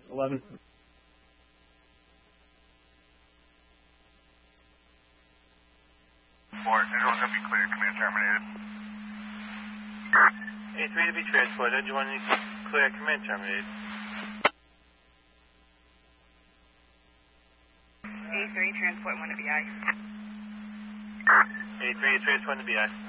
11. Fort, everyone's going to be clear. Command terminated. A3 to be transported. You want to clear command terminated. A3, transport 1 to BI. A3, transport to BI.